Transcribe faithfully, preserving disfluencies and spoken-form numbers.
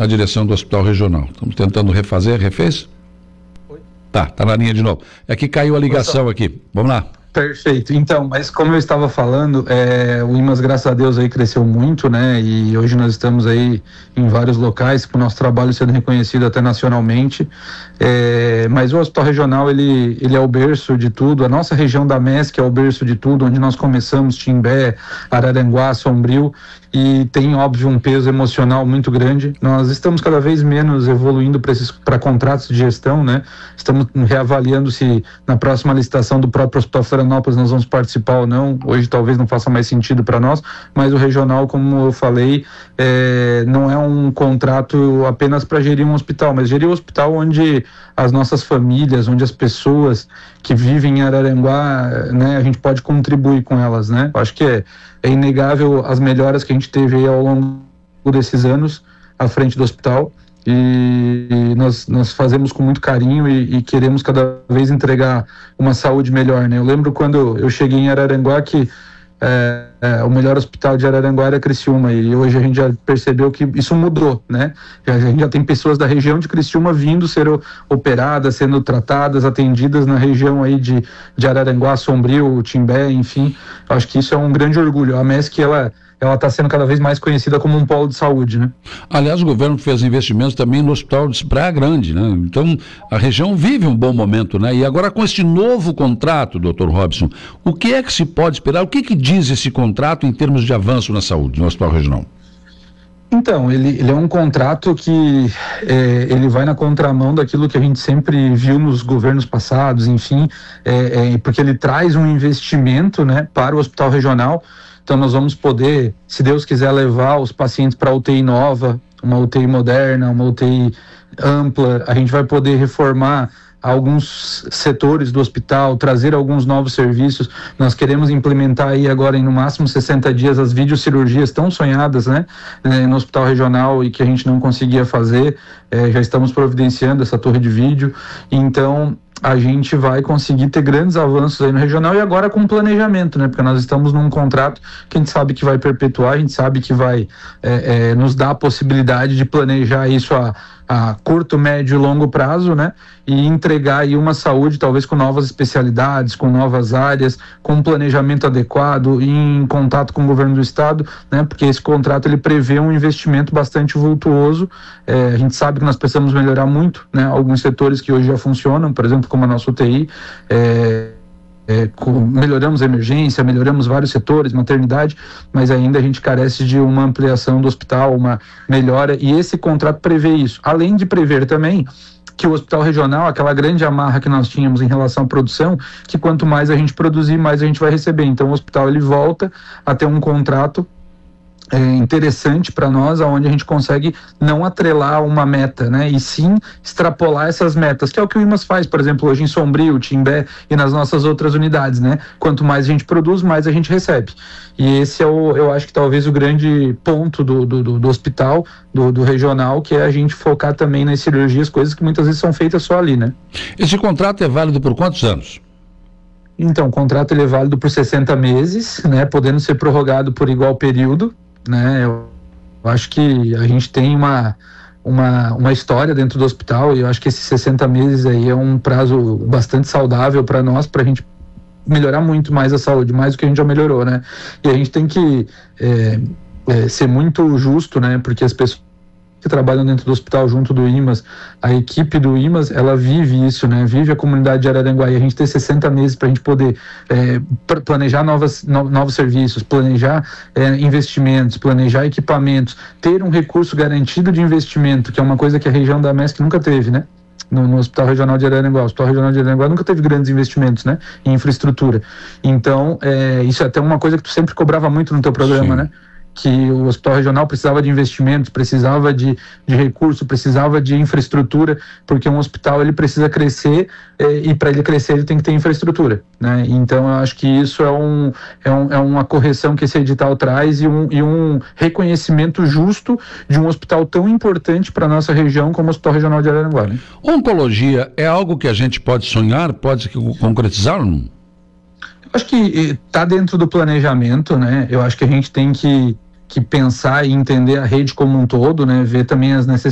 na direção do Hospital Regional. Estamos tentando refazer, refez? Oi? Tá, tá na linha de novo. É que caiu a ligação aqui. Vamos lá. Perfeito. Então, mas como eu estava falando, é, o IMAS, graças a Deus, aí cresceu muito, né? E hoje nós estamos aí em vários locais, com o nosso trabalho sendo reconhecido até nacionalmente. É, mas o Hospital Regional, ele, ele é o berço de tudo. A nossa região da M E S C é o berço de tudo, onde nós começamos, Timbé, Araranguá, Sombrio, e tem, óbvio, um peso emocional muito grande. Nós estamos cada vez menos evoluindo para contratos de gestão, né? Estamos reavaliando se na próxima licitação do próprio Hospital Florianópolis nós vamos participar ou não. Hoje talvez não faça mais sentido para nós, mas o regional, como eu falei, é, não é um contrato apenas para gerir um hospital, mas gerir um hospital onde as nossas famílias, onde as pessoas que vivem em Araranguá, né, a gente pode contribuir com elas, né? Eu acho que é, é inegável as melhoras que a gente teve aí ao longo desses anos à frente do hospital, e nós, nós fazemos com muito carinho e, e queremos cada vez entregar uma saúde melhor, né? Eu lembro quando eu cheguei em Araranguá que é, é, o melhor hospital de Araranguá era Criciúma, e hoje a gente já percebeu que isso mudou, né? A gente já tem pessoas da região de Criciúma vindo ser operadas, sendo tratadas, atendidas na região aí de, de Araranguá, Sombrio, Timbé, enfim. Acho que isso é um grande orgulho. A M E S C, ela ela está sendo cada vez mais conhecida como um polo de saúde, né? Aliás, o governo fez investimentos também no Hospital de Praia Grande, né? Então, a região vive um bom momento, né? E agora, com este novo contrato, doutor Robson, o que é que se pode esperar? O que que diz esse contrato em termos de avanço na saúde, no Hospital Regional? Então, ele, ele é um contrato que é, ele vai na contramão daquilo que a gente sempre viu nos governos passados, enfim, é, é, porque ele traz um investimento, né, para o Hospital Regional. Então nós vamos poder, se Deus quiser, levar os pacientes para U T I nova, uma U T I moderna, uma U T I ampla. A gente vai poder reformar alguns setores do hospital, trazer alguns novos serviços. Nós queremos implementar aí agora em no máximo sessenta dias as videocirurgias tão sonhadas, né, no Hospital Regional, e que a gente não conseguia fazer. É, já estamos providenciando essa torre de vídeo. Então a gente vai conseguir ter grandes avanços aí no regional, e agora com planejamento, né? Porque nós estamos num contrato que a gente sabe que vai perpetuar, a gente sabe que vai é, é, nos dar a possibilidade de planejar isso a, a curto, médio e longo prazo, né? E entregar aí uma saúde, talvez com novas especialidades, com novas áreas, com um planejamento adequado, em contato com o governo do estado, né? Porque esse contrato, ele prevê um investimento bastante vultuoso. É, a gente sabe que nós precisamos melhorar muito, né? Alguns setores que hoje já funcionam, por exemplo, como a nossa U T I, é, é, com, melhoramos a emergência, melhoramos vários setores, maternidade, mas ainda a gente carece de uma ampliação do hospital, uma melhora, e esse contrato prevê isso, além de prever também que o Hospital Regional, aquela grande amarra que nós tínhamos em relação à produção, que quanto mais a gente produzir, mais a gente vai receber. Então o hospital, ele volta a ter um contrato É interessante para nós, onde a gente consegue não atrelar uma meta, né, e sim extrapolar essas metas, que é o que o IMAS faz, por exemplo, hoje em Sombrio, Timbé e nas nossas outras unidades, né? Quanto mais a gente produz, mais a gente recebe. E esse é o, eu acho que talvez o grande ponto do, do, do, do hospital, do, do regional, que é a gente focar também nas cirurgias, coisas que muitas vezes são feitas só ali, né? Esse contrato é válido por quantos anos? Então, o contrato, ele é válido por sessenta meses, né, podendo ser prorrogado por igual período, né? Eu acho que a gente tem uma, uma, uma história dentro do hospital, e eu acho que esses sessenta meses aí é um prazo bastante saudável para nós, para a gente melhorar muito mais a saúde, mais do que a gente já melhorou, né? E a gente tem que é, é, ser muito justo, né? Porque as pessoas que trabalham dentro do hospital junto do IMAS, a equipe do IMAS, ela vive isso, né? Vive a comunidade de Araranguá, e a gente ter sessenta meses para a gente poder é, planejar novas, no, novos serviços, planejar é, investimentos, planejar equipamentos, ter um recurso garantido de investimento, que é uma coisa que a região da M E S C nunca teve, né? No, no Hospital Regional de Araranguá. O Hospital Regional de Araranguá nunca teve grandes investimentos, né, em infraestrutura. Então, é, isso é até uma coisa que tu sempre cobrava muito no teu programa, Sim. né? Que o Hospital Regional precisava de investimentos, precisava de, de recurso, precisava de infraestrutura, porque um hospital, ele precisa crescer, eh, e para ele crescer ele tem que ter infraestrutura, né? Então eu acho que isso é, um, é, um, é uma correção que esse edital traz, e um, e um reconhecimento justo de um hospital tão importante para a nossa região como o Hospital Regional de Araranguá, né? Oncologia é algo que a gente pode sonhar, pode concretizar ou não? Acho que está dentro do planejamento, né? Eu acho que a gente tem que, que pensar e entender a rede como um todo, né? Ver também as necessidades